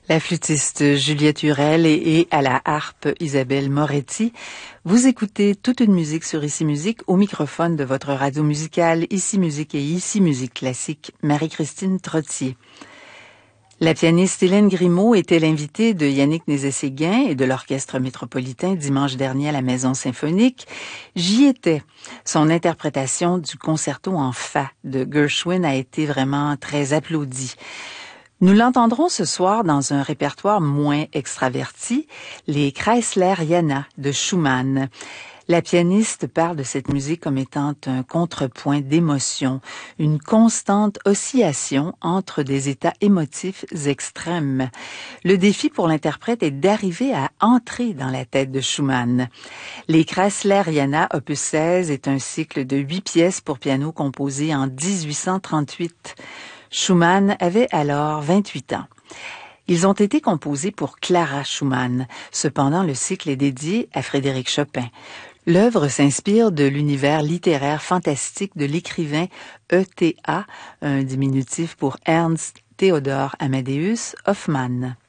La flûtiste Juliette Hurel et à la harpe Isabelle Moretti. Vous écoutez toute une musique sur Ici Musique au microphone de votre radio musicale Ici Musique et Ici Musique Classique, Marie-Christine Trottier. La pianiste Hélène Grimaud était l'invitée de Yannick Nézet-Séguin et de l'Orchestre métropolitain dimanche dernier à la Maison symphonique. J'y étais. Son interprétation du concerto en fa de Gershwin a été vraiment très applaudie. Nous l'entendrons ce soir dans un répertoire moins extraverti, les Kreisleriana de Schumann. La pianiste parle de cette musique comme étant un contrepoint d'émotion, une constante oscillation entre des états émotifs extrêmes. Le défi pour l'interprète est d'arriver à entrer dans la tête de Schumann. Les Kreisleriana opus 16 est un cycle de 8 pièces pour piano composé en 1838. Schumann avait alors 28 ans. Ils ont été composés pour Clara Schumann. Cependant, le cycle est dédié à Frédéric Chopin. L'œuvre s'inspire de l'univers littéraire fantastique de l'écrivain E.T.A., un diminutif pour Ernst Theodor Amadeus Hoffmann.